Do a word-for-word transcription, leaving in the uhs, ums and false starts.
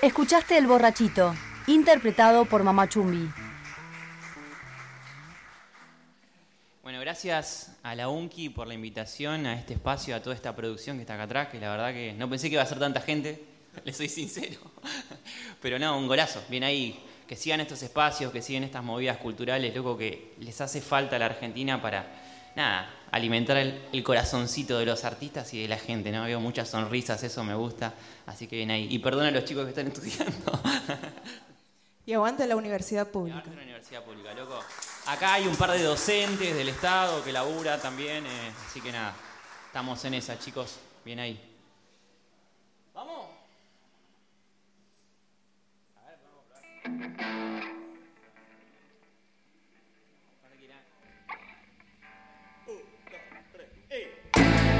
Escuchaste El Borrachito, interpretado por Mamá Chumbi. Bueno, gracias a la UNCI por la invitación a este espacio, a toda esta producción que está acá atrás, que la verdad que no pensé que iba a ser tanta gente, les soy sincero. Pero no, un golazo, bien ahí, que sigan estos espacios, que sigan estas movidas culturales, loco, que les hace falta a la Argentina para, nada, alimentar el, el corazoncito de los artistas y de la gente, ¿no? Veo muchas sonrisas, eso me gusta, así que bien ahí. Y perdona a los chicos que están estudiando. Y aguanta la universidad Y pública. aguante la universidad pública, loco. Acá hay un par de docentes del Estado que labura también, eh, así que nada, estamos en esa, chicos, bien ahí. ¿Vamos? A ver, vamos, a ver.